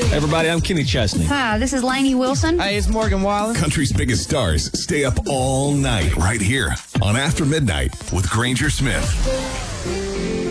Everybody, I'm Kenny Chesney. Hi, this is Lainey Wilson. Hey, it's Morgan Wallen. Country's biggest stars stay up all night right here on After Midnight with Granger Smith.